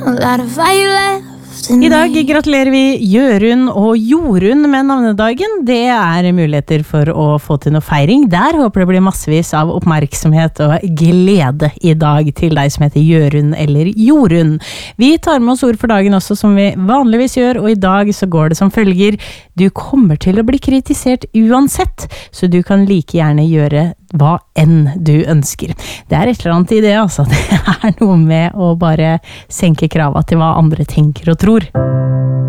A lot of fire left in I dag gratulerer vi Jørund og Jorunn med navnedagen. Det muligheter for å få til noe feiring. Der håper det blir massevis av oppmerksomhet og glede I dag til deg som heter Jørund eller Jorunn. Vi tar med oss ord for dagen også som vi vanligvis gjør, og I dag så går det som følger. Du kommer til å bli kritisert uansett, så du kan like gjerne gjøre hva enn du ønsker. Det et eller annet I det, altså. Det noe med å bare senke kravet til hva andre tenker og tror.